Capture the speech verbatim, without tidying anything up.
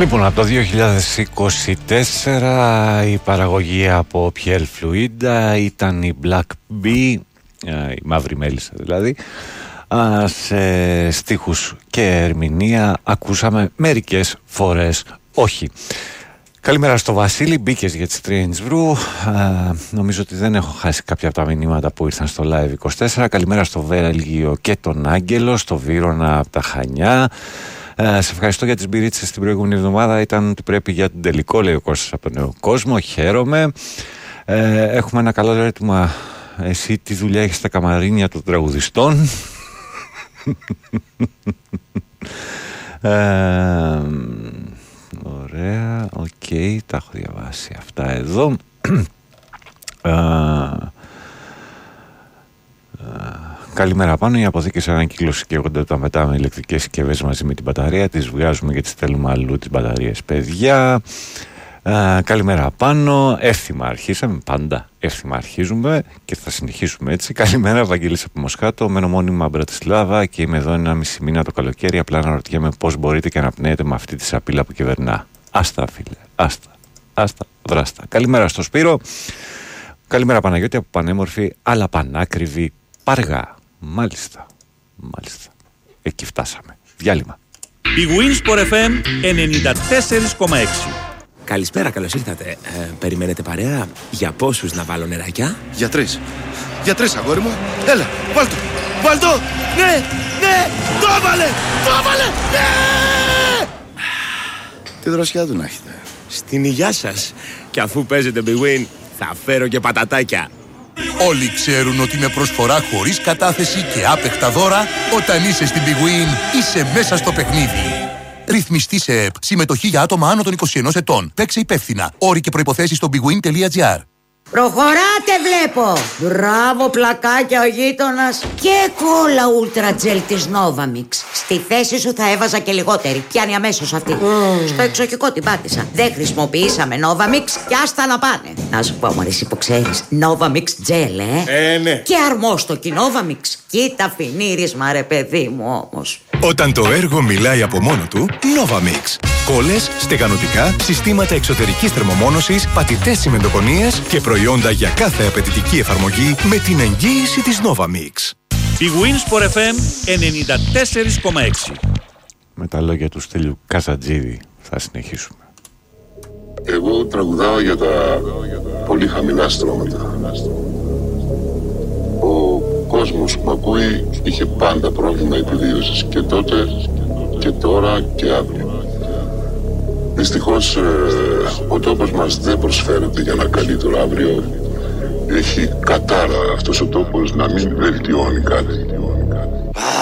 Λοιπόν, από το δύο χιλιάδες είκοσι τέσσερα η παραγωγή από Πιέρ Φλουίντα ήταν η Black Bee, η μαύρη μέλισσα δηλαδή. Σε στίχους και ερμηνεία ακούσαμε μερικές φορές όχι. Καλημέρα στο Βασίλη, μπήκες για τη Strange Brew. Νομίζω ότι δεν έχω χάσει κάποια από τα μηνύματα που ήρθαν στο Live είκοσι τέσσερα. Καλημέρα στο Βέλγιο και τον Άγγελο, στο Βύρωνα από τα Χανιά. Ε, σε ευχαριστώ για τις μπυρίτσες την προηγούμενη εβδομάδα. Ήταν ότι πρέπει για τον τελικό, λέει ο Κώστας από τον Νέο Κόσμο. Χαίρομαι. Ε, έχουμε ένα καλό ερώτημα. Εσύ τι δουλειά έχεις στα καμαρίνια των τραγουδιστών? ε, ωραία, οκ, okay, τα έχω διαβάσει αυτά εδώ. ε, Καλημέρα πάνω. Οι αποθήκες ανακύκλωση καίγονται όταν πετάμε ηλεκτρικές συσκευές μαζί με την μπαταρία. Τις βγάζουμε και τις στέλνουμε αλλού τις μπαταρίες, παιδιά. Ε, καλημέρα πάνω. Εύθυμα αρχίσαμε. Πάντα εύθυμα αρχίζουμε και θα συνεχίσουμε έτσι. Καλημέρα, Βαγγέλης από Μοσχάτο. Μένω μόνιμα Μπρατισλάβα και είμαι εδώ ένα μισή μήνα το καλοκαίρι. Απλά αναρωτιέμαι πώς μπορείτε και αναπνέετε με αυτή τη σαπίλα που κυβερνά. Άστα, φίλε. Άστα. Άστα. Δράστα. Καλημέρα στο Σπύρο. Καλημέρα, Παναγιώτη από πανέμορφη αλλά πανάκριβη Πάργα. Μάλιστα, μάλιστα. Εκεί φτάσαμε. Διάλειμμα. Η Winsport εφ εμ ενενήντα τέσσερα κόμμα έξι. Καλησπέρα, καλώς ήρθατε. Ε, περιμένετε παρέα? Για πόσους να βάλω νεράκια? Για τρεις. Για τρεις, αγόρι μου. Έλα, βάλ' το. Βάλ' το. Ναι, ναι. Το έβαλε. Το έβαλε. Ναι. Τι δροσιά του να έχετε. Στην υγειά σας. Και αφού παίζετε Big Win, θα φέρω και πατατάκια. Όλοι ξέρουν ότι με προσφορά χωρίς κατάθεση και άπεχτα δώρα, όταν είσαι στην Big Win, είσαι μέσα στο παιχνίδι. Ρυθμιστή σε ΕΠ. Συμμετοχή για άτομα άνω των είκοσι ενός ετών. Παίξε υπεύθυνα. Όροι και προϋποθέσεις στο bigwin τελεία gr. Προχωράτε, βλέπω! Μπράβο, πλακάκια ο γείτονας. Και κόλλα ούλτρα τζελ της Novamix. Στη θέση σου θα έβαζα και λιγότερη. Πιάνει αμέσως αυτή. Mm. Στο εξοχικό την πάτησα. Δεν χρησιμοποιήσαμε Novamix και άστα να πάνε. Να σου πω, μωρής, που ξέρεις, Novamix τζελ, ε. Ε, ναι. Και αρμόστοκι Novamix. Κοίτα φινίρισμα, ρε παιδί μου, όμως. Όταν το έργο μιλάει από μόνο του, Novamix. Κόλλες, στεγανοτικά, συστήματα εξωτερικής θερμομόνωσης, πατητές τσιμεντοκονίες και προϊόντα για κάθε απαιτητική εφαρμογή με την εγγύηση της Novamix. Η Winsport εφ εμ ενενήντα τέσσερα κόμμα έξι. Με τα λόγια του Στέλιου Καζατζίδη θα συνεχίσουμε. Εγώ τραγουδάω για τα πολύ χαμηλά στρώματα. Ο κόσμος που ακούει είχε πάντα πρόβλημα επιβίωσης και τότε και τώρα και αύριο. Δυστυχώς ο τόπος μας δεν προσφέρεται για ένα καλύτερο αύριο. Έχει κατάρα αυτός ο τόπος να μην βελτιώνει κάτι.